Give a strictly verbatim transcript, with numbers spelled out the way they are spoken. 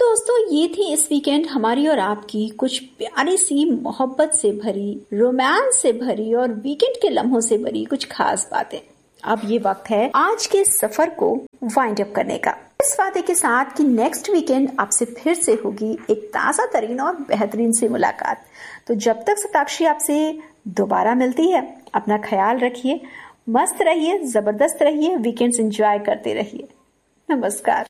दोस्तों, ये थी इस वीकेंड हमारी और आपकी कुछ प्यारी सी मोहब्बत से भरी, रोमांस से भरी और वीकेंड के लम्हों से भरी कुछ खास बातें। अब ये वक्त है आज के सफर को वाइंड अप करने का, इस वादे के साथ कि नेक्स्ट वीकेंड आपसे फिर से होगी एक ताजा तरीन और बेहतरीन सी मुलाकात। तो जब तक सताक्षी आपसे दोबारा मिलती है, अपना ख्याल रखिए, मस्त रहिए, जबरदस्त रहिए, वीकेंड्स एंजॉय करते रहिए। नमस्कार।